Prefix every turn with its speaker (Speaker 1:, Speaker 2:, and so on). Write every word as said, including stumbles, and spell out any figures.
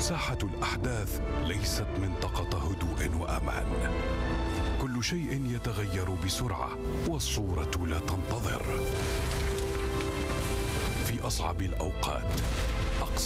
Speaker 1: ساحة الأحداث ليست منطقة هدوء وأمان. كل شيء يتغير بسرعة والصورة لا تنتظر. في أصعب الأوقات